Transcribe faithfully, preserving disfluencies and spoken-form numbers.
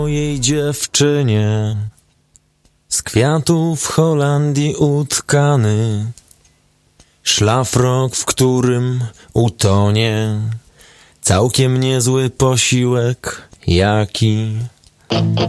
mojej dziewczynie z kwiatów Holandii utkany szlafrok, w którym utonie całkiem niezły posiłek, jaki